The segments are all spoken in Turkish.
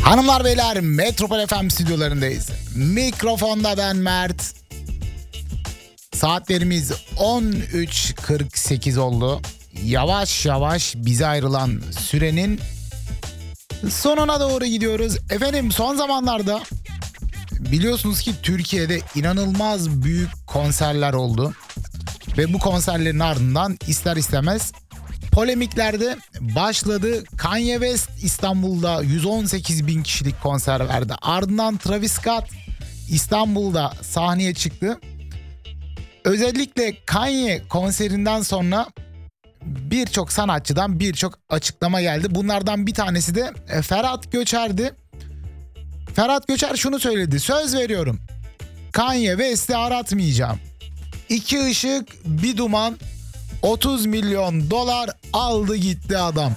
Hanımlar beyler, Metropol FM stüdyolarındayız. Mikrofonda ben Mert. Saatlerimiz 13.48 oldu. Yavaş yavaş bize ayrılan sürenin sonuna doğru gidiyoruz. Efendim, son zamanlarda biliyorsunuz ki Türkiye'de inanılmaz büyük konserler oldu. Ve bu konserlerin ardından ister istemez polemikler de başladı. Kanye West İstanbul'da 118 bin kişilik konser verdi. Ardından Travis Scott İstanbul'da sahneye çıktı. Özellikle Kanye konserinden sonra birçok sanatçıdan birçok açıklama geldi. Bunlardan bir tanesi de Ferhat Göçer'di. Ferhat Göçer şunu söyledi: söz veriyorum, Kanye West'i aratmayacağım. 2 ışık bir duman, 30 milyon dolar aldı gitti adam.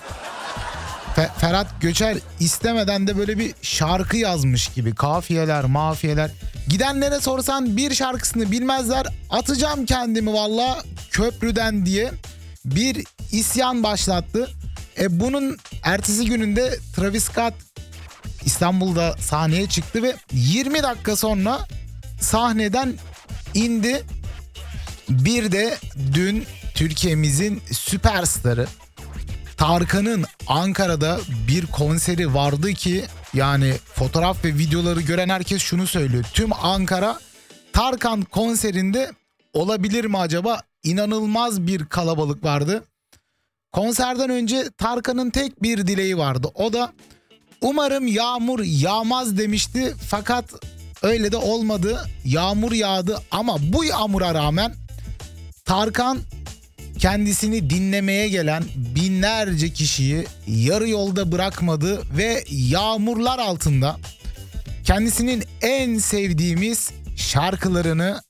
Ferhat Göçer istemeden de böyle bir şarkı yazmış gibi. Kafiyeler, mafiyeler. Gidenlere sorsan bir şarkısını bilmezler. Atacağım kendimi valla köprüden diye bir isyan başlattı. Bunun ertesi gününde Travis Scott İstanbul'da sahneye çıktı ve 20 dakika sonra sahneden indi. Bir de dün Türkiye'mizin süperstarı Tarkan'ın Ankara'da bir konseri vardı ki yani fotoğraf ve videoları gören herkes şunu söylüyor: tüm Ankara Tarkan konserinde olabilir mi acaba? İnanılmaz bir kalabalık vardı. Konserden önce Tarkan'ın tek bir dileği vardı. O da umarım yağmur yağmaz demişti. Fakat öyle de olmadı. Yağmur yağdı ama bu yağmura rağmen Tarkan kendisini dinlemeye gelen binlerce kişiyi yarı yolda bırakmadı ve yağmurlar altında kendisinin en sevdiğimiz şarkılarını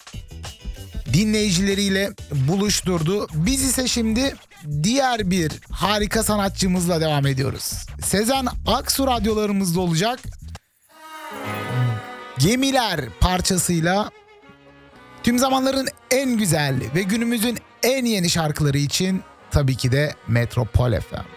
dinleyicileriyle buluşturdu. Biz ise şimdi diğer bir harika sanatçımızla devam ediyoruz. Sezen Aksu radyolarımızda olacak. Gemiler parçasıyla tüm zamanların en güzel ve günümüzün en yeni şarkıları için tabii ki de Metropol FM.